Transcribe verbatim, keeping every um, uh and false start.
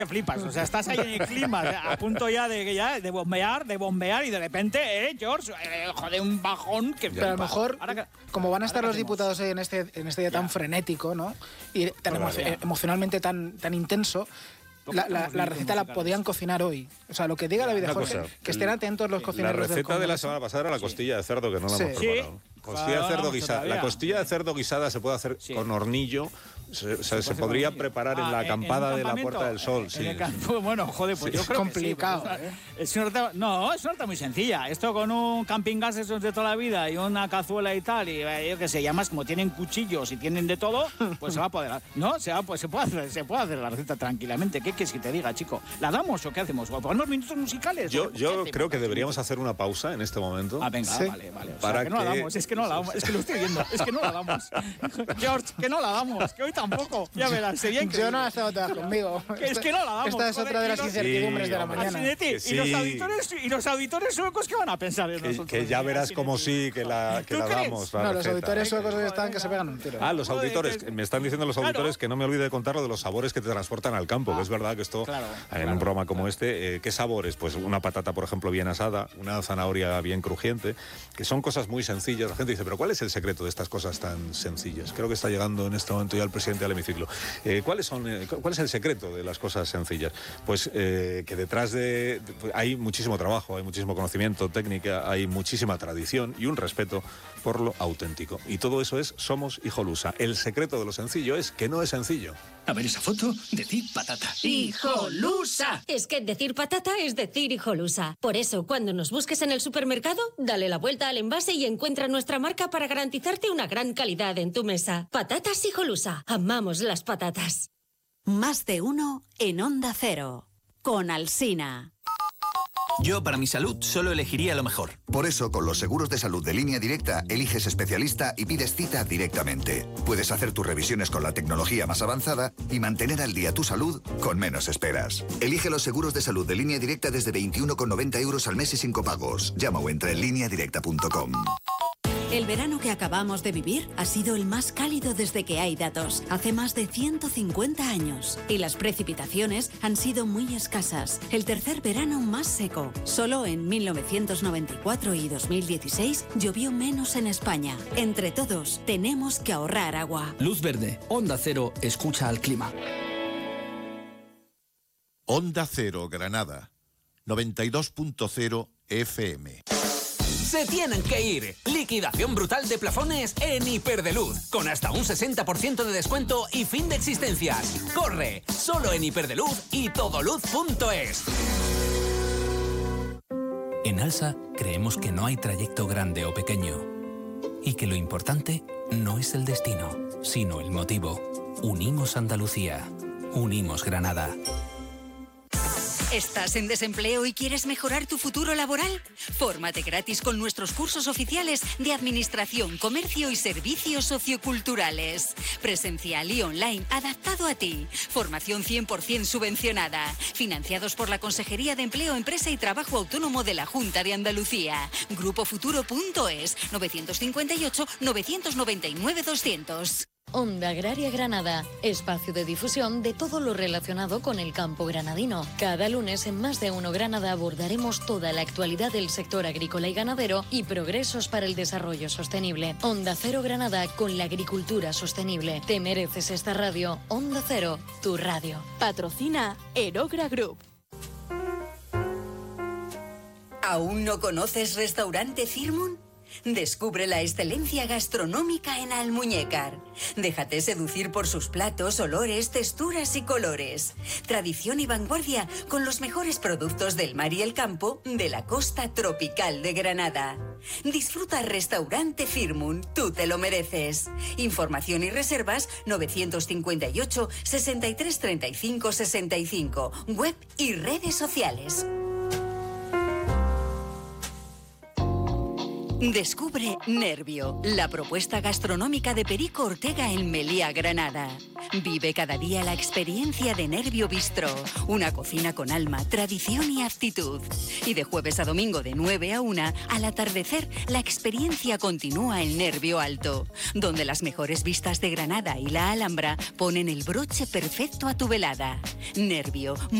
que flipas, o sea, estás ahí en el clima, a punto ya de, ya de bombear, de bombear y de repente, eh, George, eh, joder, un bajón que... Pero a lo mejor, que, como van a estar los diputados hoy en este, en este día tan frenético, ¿no? Y tan emo emocionalmente tan, tan intenso, La, la, la receta la podían cocinar hoy. O sea, lo que diga David de Jorge, que estén atentos los cocineros. La receta de la semana pasada era la costilla de cerdo, que no la sí. hemos preparado. Sí. Costilla de cerdo guisada. La costilla de cerdo guisada se puede hacer sí. con hornillo. Se, se, se, se podría preparar ah, en la acampada de la Puerta del Sol. Sí. Bueno, joder, pues sí. yo creo complicado, que sí. ¿eh? Es una receta, no, es una receta muy sencilla. Esto con un camping gas esos de toda la vida y una cazuela y tal, y yo qué sé, y además como tienen cuchillos y tienen de todo, pues se va a poder. No, se, va, pues se, puede hacer, se puede hacer la receta tranquilamente. ¿Qué quieres que te diga, chico? ¿La damos o qué hacemos? ¿O ponemos minutos musicales? Yo, yo creo que deberíamos hacer una pausa en este momento. Ah, venga, sí. vale, vale. O para sea, que no que... la damos, es que no la damos, es que lo estoy viendo, es que no la damos. George, que no la damos, que hoy tampoco. Ya verás. Sería yo no he estado todas conmigo. Es que no la damos. Esta es joder, otra de las incertidumbres sí, de la mañana. De ti. Sí. Y, los auditores, y los auditores suecos, ¿qué van a pensar en que, nosotros? Que ya verás como sí que la, que la damos. La no, los auditores suecos hoy están que se pegan un tiro. Ah, los auditores. Me están diciendo los auditores claro. que no me olvide de contar lo de los sabores que te transportan al campo. Ah, que es verdad que esto, claro, en claro. un programa como este, eh, ¿qué sabores? Pues una patata, por ejemplo, bien asada, una zanahoria bien crujiente, que son cosas muy sencillas. La gente dice, ¿pero cuál es el secreto de estas cosas tan sencillas? Creo que está llegando en este momento ya el presidente del hemiciclo. Eh, ¿Cuáles son? ¿Cuál es el secreto de las cosas sencillas? Pues eh, que detrás de, de... hay muchísimo trabajo, hay muchísimo conocimiento, técnica, hay muchísima tradición y un respeto por lo auténtico. Y todo eso es Somos Hijolusa. El secreto de lo sencillo es que no es sencillo. A ver esa foto, decir patata. ¡Hijolusa! Es que decir patata es decir hijolusa. Por eso, cuando nos busques en el supermercado, dale la vuelta al envase y encuentra nuestra marca para garantizarte una gran calidad en tu mesa. Patatas Hijolusa. Amamos las patatas. Más de uno en Onda Cero. Con Alsina. Yo, para mi salud, solo elegiría lo mejor. Por eso, con los seguros de salud de Línea Directa, eliges especialista y pides cita directamente. Puedes hacer tus revisiones con la tecnología más avanzada y mantener al día tu salud con menos esperas. Elige los seguros de salud de Línea Directa desde veintiuno con noventa euros al mes y sin copagos. Llama o entra en línea directa punto com. El verano que acabamos de vivir ha sido el más cálido desde que hay datos, hace más de ciento cincuenta años. Y las precipitaciones han sido muy escasas. El tercer verano más seco. Solo en mil novecientos noventa y cuatro y dos mil dieciséis llovió menos en España. Entre todos, tenemos que ahorrar agua. Luz verde, Onda Cero, escucha al clima. Onda Cero, Granada. noventa y dos punto cero F M. Se tienen que ir. Liquidación brutal de plafones en Hiperdeluz. Con hasta un sesenta por ciento de descuento y fin de existencias. ¡Corre! Solo en Hiperdeluz y todoluz punto es. En Alsa creemos que no hay trayecto grande o pequeño. Y que lo importante no es el destino, sino el motivo. Unimos Andalucía. Unimos Granada. ¿Estás en desempleo y quieres mejorar tu futuro laboral? Fórmate gratis con nuestros cursos oficiales de Administración, Comercio y Servicios Socioculturales. Presencial y online, adaptado a ti. Formación cien por ciento subvencionada. Financiados por la Consejería de Empleo, Empresa y Trabajo Autónomo de la Junta de Andalucía. Grupo Futuro punto es, nueve cinco ocho, nueve nueve nueve, doscientos. Onda Agraria Granada, espacio de difusión de todo lo relacionado con el campo granadino. Cada lunes en Más de Uno Granada abordaremos toda la actualidad del sector agrícola y ganadero y progresos para el desarrollo sostenible. Onda Cero Granada con la agricultura sostenible. Te mereces esta radio. Onda Cero, tu radio. Patrocina Erogra Group. ¿Aún no conoces Restaurante Firmun? Descubre la excelencia gastronómica en Almuñécar. Déjate seducir por sus platos, olores, texturas y colores. Tradición y vanguardia con los mejores productos del mar y el campo de la costa tropical de Granada. Disfruta Restaurante Firmun, tú te lo mereces. Información y reservas nueve cinco ocho, sesenta y tres, treinta y cinco, sesenta y cinco. Web y redes sociales. Descubre Nervio, la propuesta gastronómica de Perico Ortega en Meliá, Granada. Vive cada día la experiencia de Nervio Bistró, una cocina con alma, tradición y actitud. Y de jueves a domingo de nueve a una, al atardecer, la experiencia continúa en Nervio Alto, donde las mejores vistas de Granada y la Alhambra ponen el broche perfecto a tu velada. Nervio.